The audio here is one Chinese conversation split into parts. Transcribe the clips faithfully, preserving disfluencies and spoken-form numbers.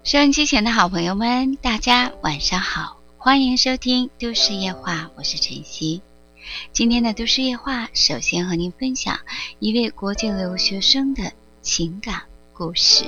收音机前的好朋友们，大家晚上好，欢迎收听都市夜话，我是晨曦。今天的都市夜话，首先和您分享一位国际留学生的情感故事。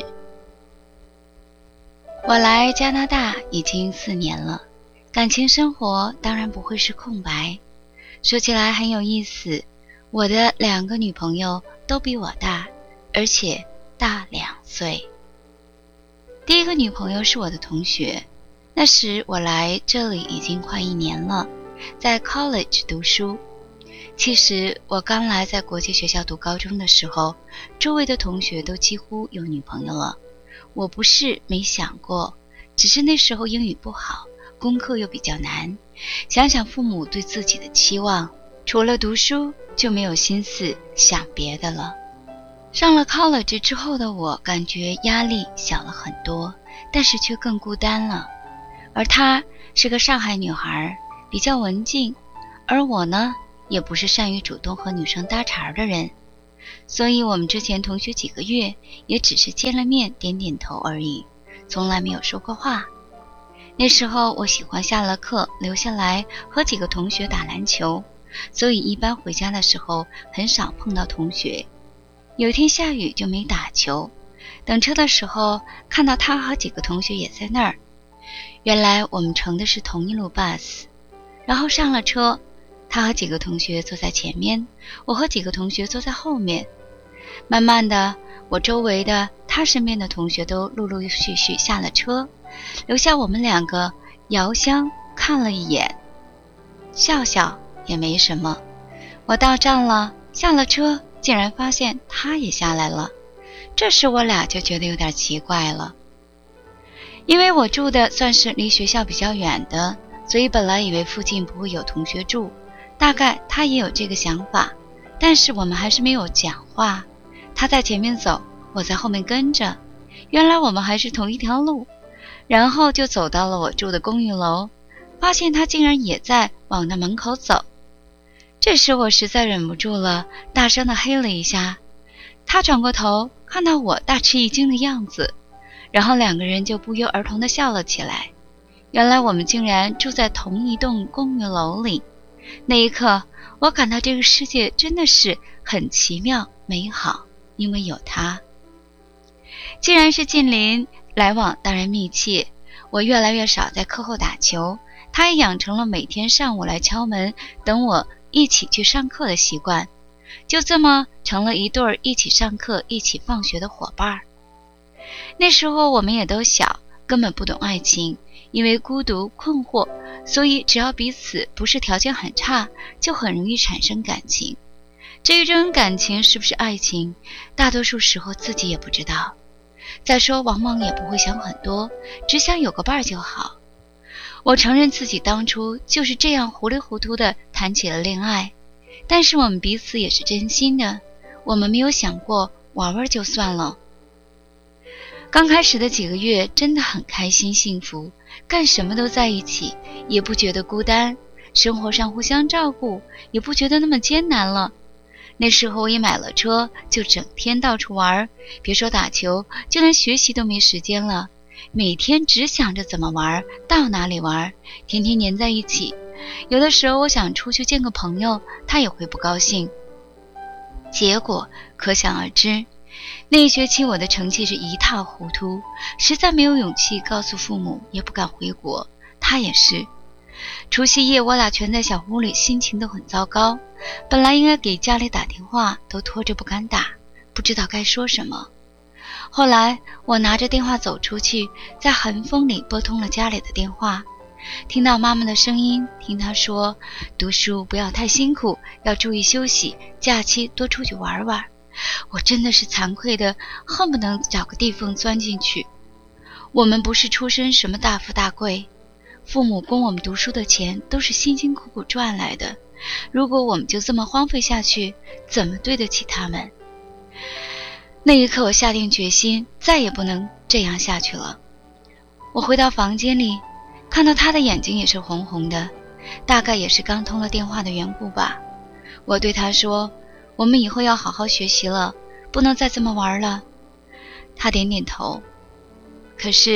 我来加拿大已经四年了，感情生活当然不会是空白。说起来很有意思，我的两个女朋友都比我大，而且大两岁。第一个女朋友是我的同学，那时我来这里已经快一年了，在 college 读书。其实我刚来在国际学校读高中的时候，周围的同学都几乎有女朋友了。我不是没想过，只是那时候英语不好，功课又比较难，想想父母对自己的期望，除了读书就没有心思想别的了。上了 college 之后的我感觉压力小了很多，但是却更孤单了。而她是个上海女孩，比较文静，而我呢，也不是善于主动和女生搭茬的人，所以我们之前同学几个月也只是见了面点点头而已，从来没有说过话。那时候我喜欢下了课留下来和几个同学打篮球，所以一般回家的时候很少碰到同学。有一天下雨就没打球，等车的时候看到他和几个同学也在那儿。原来我们乘的是同一路 bus， 然后上了车，他和几个同学坐在前面，我和几个同学坐在后面。慢慢的，我周围的他身边的同学都陆陆续续下了车，留下我们两个遥相看了一眼，笑笑也没什么。我到站了，下了车，竟然发现他也下来了，这时我俩就觉得有点奇怪了。因为我住的算是离学校比较远的，所以本来以为附近不会有同学住，大概他也有这个想法，但是我们还是没有讲话。他在前面走，我在后面跟着，原来我们还是同一条路。然后就走到了我住的公寓楼，发现他竟然也在往那门口走。这时我实在忍不住了，大声地嘿了一下。他转过头看到我大吃一惊的样子，然后两个人就不约而同地笑了起来。原来我们竟然住在同一栋公寓楼里。那一刻我感到这个世界真的是很奇妙美好，因为有他。既然是近邻，来往当然密切。我越来越少在课后打球，他也养成了每天上午来敲门等我一起去上课的习惯，就这么成了一对一起上课一起放学的伙伴。那时候我们也都小，根本不懂爱情，因为孤独困惑，所以只要彼此不是条件很差，就很容易产生感情。至于这种感情是不是爱情，大多数时候自己也不知道。再说往往也不会想很多，只想有个伴就好。我承认自己当初就是这样糊里糊涂地谈起了恋爱，但是我们彼此也是真心的，我们没有想过玩玩就算了。刚开始的几个月真的很开心幸福，干什么都在一起，也不觉得孤单，生活上互相照顾，也不觉得那么艰难了。那时候也买了车，就整天到处玩，别说打球，就连学习都没时间了，每天只想着怎么玩，到哪里玩，天天黏在一起。有的时候我想出去见个朋友，他也会不高兴。结果可想而知，那一学期我的成绩是一塌糊涂，实在没有勇气告诉父母，也不敢回国，他也是。除夕夜我俩全在小屋里，心情都很糟糕，本来应该给家里打电话，都拖着不敢打，不知道该说什么。后来我拿着电话走出去，在寒风里拨通了家里的电话，听到妈妈的声音，听她说读书不要太辛苦，要注意休息，假期多出去玩玩。我真的是惭愧的恨不能找个地缝钻进去。我们不是出身什么大富大贵，父母供我们读书的钱都是辛辛苦苦赚来的，如果我们就这么荒废下去，怎么对得起他们？那一刻我下定决心，再也不能这样下去了。我回到房间里，看到他的眼睛也是红红的，大概也是刚通了电话的缘故吧。我对他说，我们以后要好好学习了，不能再这么玩了。他点点头。可是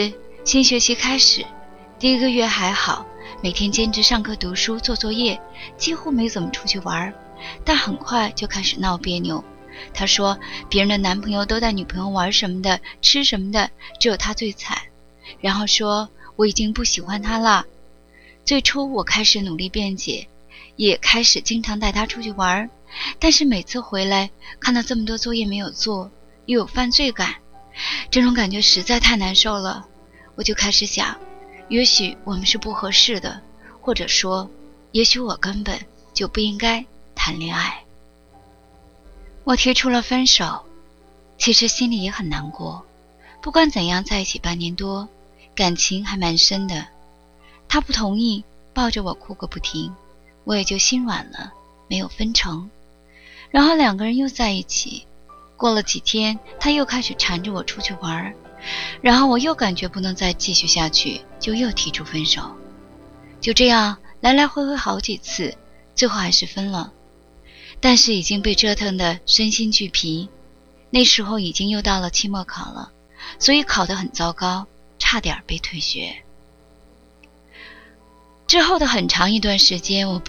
新学期开始，第一个月还好，每天坚持上课读书做作业，几乎没怎么出去玩，但很快就开始闹别扭。他说别人的男朋友都带女朋友玩什么的，吃什么的，只有他最惨，然后说我已经不喜欢他了。最初我开始努力辩解，也开始经常带他出去玩，但是每次回来看到这么多作业没有做，又有犯罪感，这种感觉实在太难受了。我就开始想，也许我们是不合适的，或者说也许我根本就不应该谈恋爱。我提出了分手，其实心里也很难过，不管怎样在一起半年多，感情还蛮深的。他不同意，抱着我哭个不停，我也就心软了，没有分成。然后两个人又在一起，过了几天他又开始缠着我出去玩，然后我又感觉不能再继续下去，就又提出分手。就这样来来回回好几次，最后还是分了。但是已经被折腾得身心俱疲，那时候已经又到了期末考了，所以考得很糟糕，差点被退学。之后的很长一段时间，我